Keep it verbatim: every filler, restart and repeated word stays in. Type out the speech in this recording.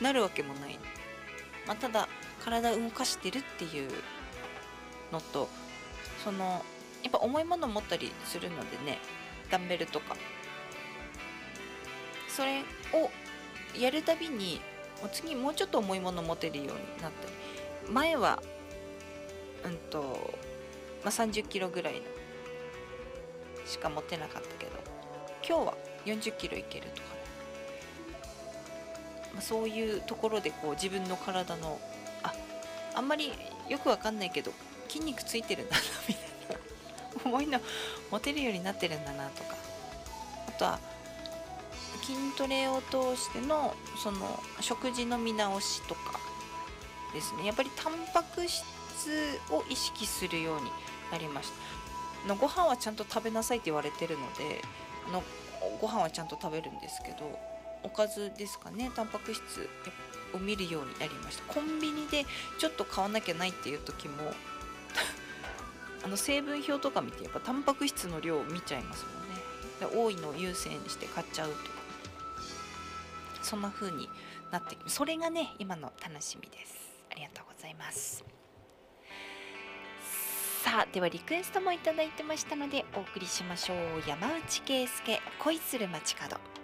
なるわけもない、まあ、ただ体を動かしてるっていうのと、そのやっぱ重いもの持ったりするのでね、ダンベルとかそれをやるたびにもう次もうちょっと重いもの持てるようになったり、前はうんと、まあ、さんじゅっキロぐらいのしか持てなかったけど、今日はよんじゅっキロいけるとかね、まあ、そういうところでこう自分の体のああんまりよくわかんないけど筋肉ついてるんだなみたいな重いの持てるようになってるんだなとか、あとは筋トレを通してのその食事の見直しとかですね。やっぱりタンパク質を意識するようになりました。のご飯はちゃんと食べなさいって言われてるので、のご飯はちゃんと食べるんですけど、おかずですかね、タンパク質を見るようになりました。コンビニでちょっと買わなきゃないっていう時もあの成分表とか見てやっぱタンパク質の量を見ちゃいますもんね。で多いのを優先して買っちゃうとか、そんな風になってき、それがね今の楽しみです。ありがとうございます。さあではリクエストもいただいてましたのでお送りしましょう。山内圭介恋する街角。